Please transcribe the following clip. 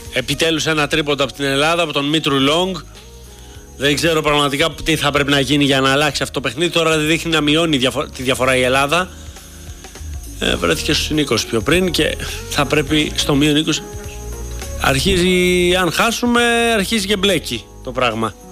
Επιτέλους ένα τρίποντο από την Ελλάδα, από τον Μήτρου Λόγκ. Δεν ξέρω πραγματικά τι θα πρέπει να γίνει για να αλλάξει αυτό το παιχνίδι. Τώρα δεν δείχνει να μειώνει τη διαφορά η Ελλάδα. Βρέθηκε στους 20 πιο πριν και θα πρέπει στο μείον 20. Αρχίζει, αν χάσουμε, αρχίζει και μπλέκει το πράγμα.